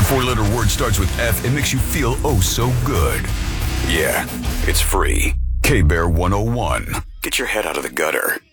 What four-letter word starts with F and makes you feel oh so good? Yeah, it's free. K-Bear 101. Get your head out of the gutter.